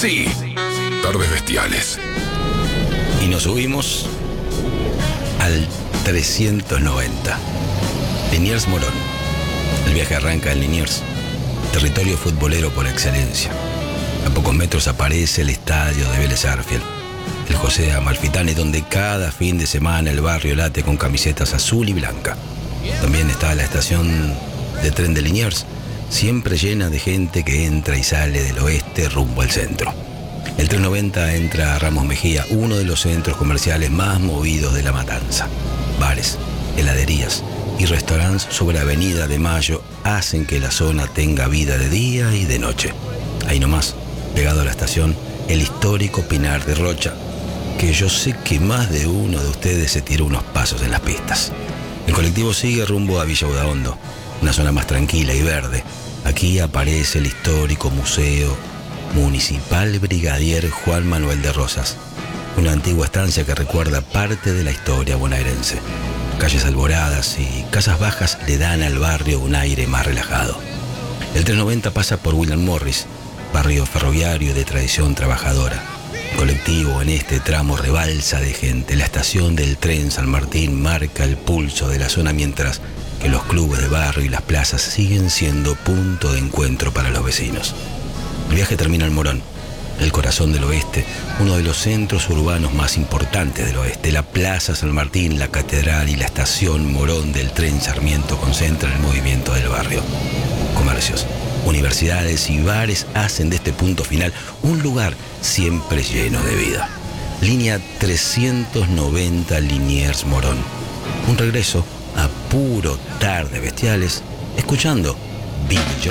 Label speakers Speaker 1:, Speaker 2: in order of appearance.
Speaker 1: Sí, Tardes Bestiales.
Speaker 2: Y nos subimos al 390. Liniers Morón. El viaje arranca en Liniers, territorio futbolero por excelencia. A pocos metros aparece el estadio de Vélez Sarsfield, el José Amalfitani, donde cada fin de semana el barrio late con camisetas azul y blanca. También está la estación de tren de Liniers, siempre llena de gente que entra y sale del oeste rumbo al centro. El 390 entra a Ramos Mejía, uno de los centros comerciales más movidos de La Matanza. Bares, heladerías y restaurantes sobre Avenida de Mayo hacen que la zona tenga vida de día y de noche. Ahí nomás, pegado a la estación, el histórico Pinar de Rocha, que yo sé que más de uno de ustedes se tiró unos pasos en las pistas. El colectivo sigue rumbo a Villa Udaondo, una zona más tranquila y verde. Aquí aparece el histórico Museo Municipal Brigadier Juan Manuel de Rosas, una antigua estancia que recuerda parte de la historia bonaerense. Calles alboradas y casas bajas le dan al barrio un aire más relajado. El 390 pasa por William Morris, barrio ferroviario de tradición trabajadora. El colectivo en este tramo rebalsa de gente. La estación del tren San Martín marca el pulso de la zona, mientras que los clubes de barrio y las plazas siguen siendo punto de encuentro para los vecinos. El viaje termina en Morón, el corazón del oeste, uno de los centros urbanos más importantes del oeste. La Plaza San Martín, la Catedral y la estación Morón del tren Sarmiento concentran el movimiento del barrio. Comercios, universidades y bares hacen de este punto final un lugar siempre lleno de vida. Línea 390 Liniers Morón. Un regreso a puro Tardes Bestiales, escuchando Billy Joe.